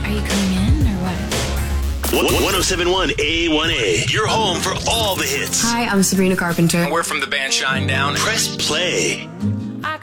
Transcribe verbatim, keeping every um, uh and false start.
Are you coming in or what? one oh seven point one A one A. Your home for all the hits. Hi, I'm Sabrina Carpenter. We're from the band Shine Down. Press play.